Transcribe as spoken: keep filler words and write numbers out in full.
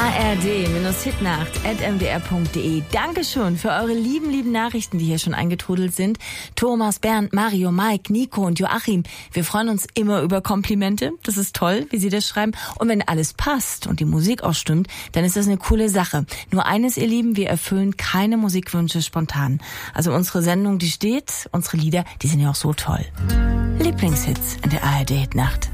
a r d Hitnacht at m d r punkt d e. Dankeschön für eure lieben, lieben Nachrichten, die hier schon eingetrudelt sind. Thomas, Bernd, Mario, Mike, Nico und Joachim. Wir freuen uns immer über Komplimente. Das ist toll, wie sie das schreiben. Und wenn alles passt und die Musik auch stimmt, dann ist das eine coole Sache. Nur eines, ihr Lieben, wir erfüllen keine Musikwünsche spontan. Also unsere Sendung, die steht, unsere Lieder, die sind ja auch so toll. Lieblingshits in der A R D Hitnacht.